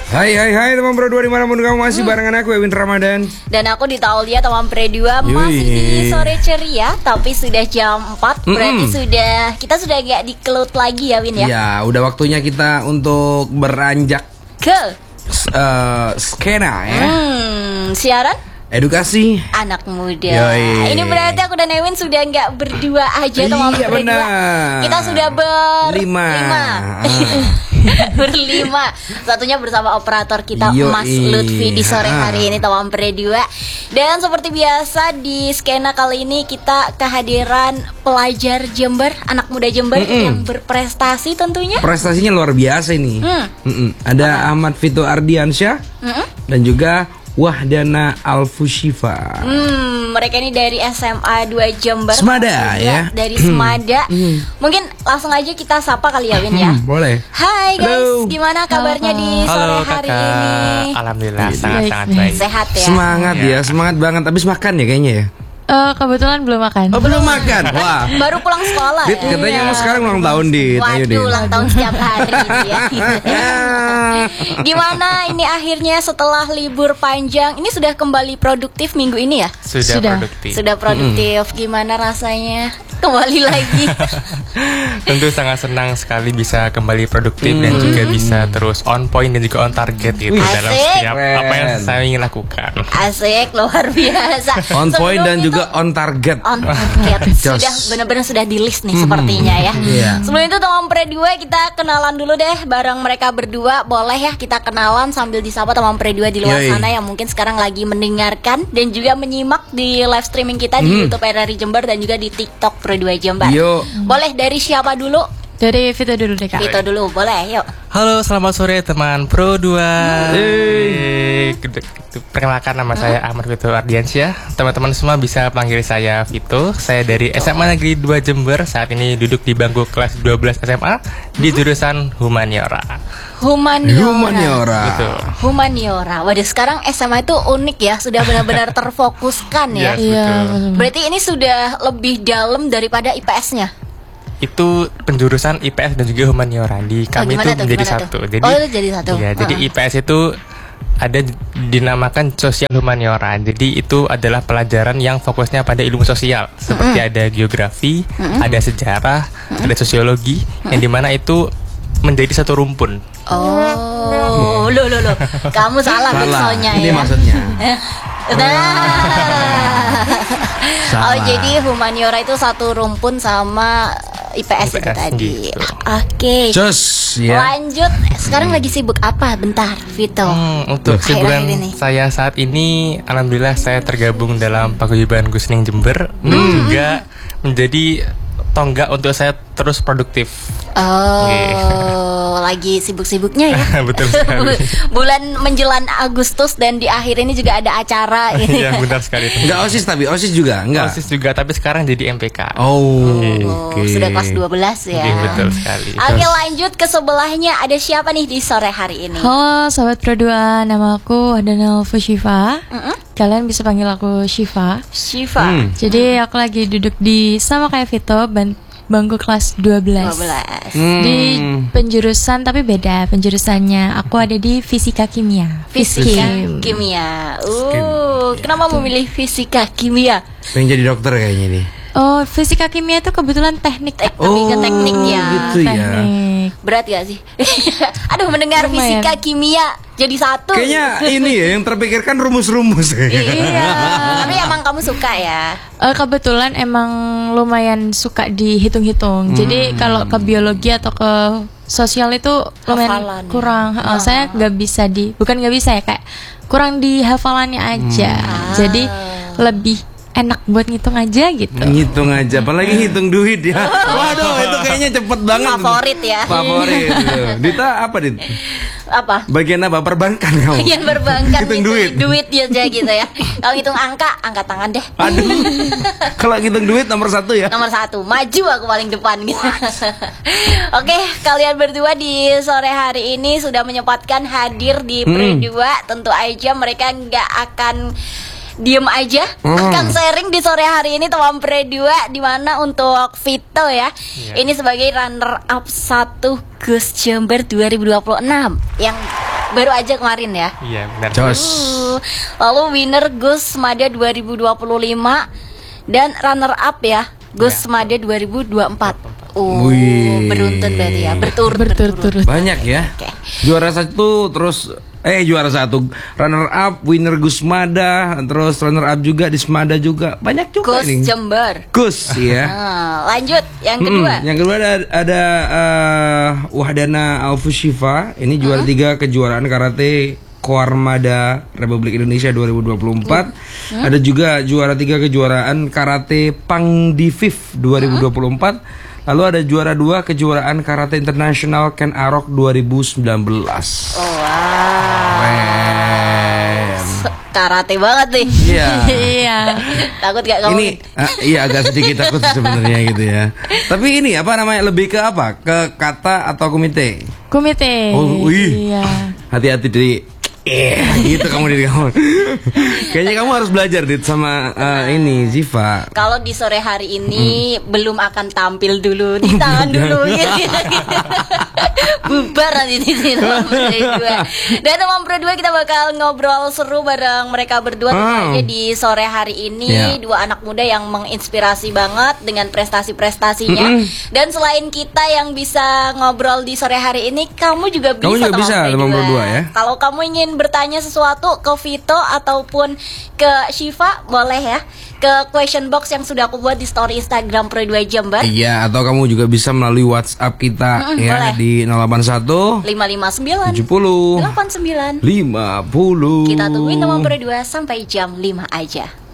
Hai teman Pro 2 dimanapun kamu masih barengan aku Ewin Ramadan. Dan aku Dita Aulia teman Pro 2. Masih di sore ceria tapi sudah jam 4. Berarti kita sudah gak di kelut lagi ya Win ya. Ya udah waktunya kita untuk beranjak ke skena ya. Siaran edukasi anak muda. Yoi. Ini berarti aku dan Ewin sudah nggak berdua aja teman Iya Pro 2. benar. Kita sudah berlima. Berlima. Satunya bersama operator kita Yoi. Mas Lutfi di sore hari ini teman Pro 2. Dan seperti biasa di skena kali ini kita kehadiran pelajar Jember, anak muda Jember yang berprestasi tentunya. Prestasinya luar biasa ini. Ada Ahmad Vito Ardiansyah dan juga Wahdana Alfushifa. Mereka ini dari SMA 2 Jember. Semada ya. Dari Semada. Mungkin langsung aja kita sapa kali ya Win ya. Boleh. Hai guys, Halo. Gimana kabarnya di sore hari ini? Alhamdulillah sangat baik. Sehat ya. Semangat ya, semangat banget. Habis makan ya kayaknya ya. Kebetulan belum makan. Oh belum makan. Wah. Baru pulang sekolah Dit, ya. katanya kamu sekarang ulang tahun Dit. Ayo Dit. Waduh, ulang tahun setiap hari ya. Gimana ini akhirnya setelah libur panjang, ini sudah kembali produktif minggu ini ya? Sudah. Produktif. Sudah produktif. Gimana rasanya kembali lagi? Tentu sangat senang sekali bisa kembali produktif dan juga bisa terus on point dan juga on target gitu dalam Asik. setiap apa yang saya ingin lakukan. Asik, luar biasa. On point Sebelum dan itu- juga on target. on target. Jos. Sudah benar-benar sudah di list nih sepertinya ya. Iya. Sebelum itu teman Pre 2 kita kenalan dulu deh bareng mereka berdua. Boleh ya kita kenalan sambil disapa teman Pre 2 di luar Yoi. sana yang mungkin sekarang lagi mendengarkan dan juga menyimak di live streaming kita di YouTube RRI Jember dan juga di TikTok Pre 2 Jember. Yuk. Boleh dari siapa dulu? Dari Vito dulu deh Kak. Itu dulu, boleh. Yuk. Halo, selamat sore teman Pro 2. Perkenalkan nama saya Ahmad Vito Ardiansyah. Teman-teman semua bisa panggil saya Vito. Saya dari SMA Negeri 2 Jember. Saat ini duduk di bangku kelas 12 SMA di jurusan Humaniora. Humaniora. Betul. Humaniora. Waduh, sekarang SMA itu unik ya, sudah benar-benar terfokuskan ya. Yes, Iya. betul. Berarti ini sudah lebih dalam daripada IPS-nya. Itu penjurusan IPS dan juga Humaniora. Di kami itu menjadi satu. Jadi itu jadi satu. iya, jadi IPS itu ada dinamakan sosial humaniora. Jadi itu adalah pelajaran yang fokusnya pada ilmu sosial, seperti ada geografi, ada sejarah, ada sosiologi, yang dimana itu menjadi satu rumpun. Oh, lo. Kamu salah soalnya Ini ya. maksudnya. Oh, jadi humaniora itu satu rumpun sama IPS itu IPS, tadi. gitu. Oke. Jos ya. Lanjut. Sekarang lagi sibuk apa? Bentar, Vito. Untuk Akhir-akhir kesibukan ini. saya saat ini, alhamdulillah saya tergabung dalam Paguyuban Gusning Jember dan juga menjadi tonggak untuk saya terus produktif. Oh, lagi sibuk-sibuknya ya. Betul sekali. Bulan menjelang Agustus dan di akhir ini juga ada acara. Iya, benar sekali. Enggak OSIS tapi OSIS juga enggak. OSIS juga, tapi sekarang jadi MPK. Oh, Oke. sudah kelas 12 ya. Iya, betul sekali. Oke, lanjut ke sebelahnya. Ada siapa nih di sore hari ini? Halo Sobat Pro 2, nama aku Wahdana Alfushifa. Kalian bisa panggil aku Shiva. Shiva. Jadi aku lagi duduk di sama kayak Vito, bangku kelas 12. 12. Di penjurusan tapi beda penjurusannya. Aku ada di fisika kimia. Fisika Fiskim. kimia. Kenapa memilih fisika kimia? Pengen jadi dokter kayaknya nih. Oh, fisika kimia itu kebetulan teknik. Lebih ke teknik ya. gitu ya. Teknik. Berat gak sih? Aduh, mendengar Lumayan. fisika kimia jadi satu. Kayaknya ini ya yang terpikirkan rumus-rumus. Iya. Tapi emang kamu suka ya? Kebetulan emang lumayan suka dihitung-hitung. Jadi kalau ke biologi atau ke sosial itu lumayan Hafalan ya? kurang. Saya nggak bisa bukan nggak bisa ya, kayak kurang di hafalannya aja. Jadi lebih enak buat ngitung aja gitu. Ngitung aja, apalagi hitung duit ya. Waduh, itu kayaknya cepet banget. Favorit ya. Favorit. Dita apa Dit? Apa? Bagian apa? Perbankan kamu? Yang berbankan Hitung gitu, duit. duit aja gitu ya. Kalau hitung angka, angkat tangan deh. Aduh. Kalau hitung duit nomor 1 ya. Nomor 1, maju aku paling depan gitu. Oke, kalian berdua di sore hari ini sudah menyempatkan hadir di Pre 2. Tentu aja mereka nggak akan diem aja akan sharing di sore hari ini teman Pre2, di mana untuk Vito ya. Ini sebagai runner up 1 Gus Jember 2026 yang baru aja kemarin ya. Iya, benar. Jos. Lalu winner Gus Mada 2025 dan runner up ya Gus Mada 2024. Wih. Beruntun berarti ya, berturut-turut. Banyak ya. Oke. Juara 1 terus juara 1, runner up, winner Gusmada, terus runner up juga di Smada juga. Banyak juga Gus nih. Jember. Gus ya. Lanjut yang kedua. Yang kedua ada Wahdana Alfushifa. Ini juara 3 kejuaraan karate Koarmada Republik Indonesia 2024. Ada juga juara 3 kejuaraan karate Pangdiviv 2024. Lalu ada juara 2 kejuaraan karate internasional Ken Arok 2019. Oh, wow. Karate banget nih. Iya. Iya. Takut gak kamu? Ini iya agak sedikit takut sebenarnya gitu ya. Tapi ini apa namanya, lebih ke apa? Ke kata atau komite? Komite. Oh, wih. Iya. Hati-hati di gitu kamu diri kamu. Kayaknya kamu harus belajar Dit sama ini Ziva. Kalau di sore hari ini belum akan tampil dulu, ditahan dulu gitu. Bubar nanti di sini teman Pre2. Dan teman Pre2 kita bakal ngobrol seru bareng mereka berdua aja di sore hari ini. Dua anak muda yang menginspirasi banget dengan prestasi-prestasinya. Dan selain kita yang bisa ngobrol di sore hari ini, kamu juga bisa teman Pre2 ya. Kalau kamu ingin bertanya sesuatu ke Vito ataupun ke Shiva, boleh ya ke question box yang sudah aku buat di story Instagram Pre2 Jember. Iya, atau kamu juga bisa melalui WhatsApp kita ya boleh. di 081 559 70 89 50. Kita tungguin teman Pre2 sampai jam 5 aja.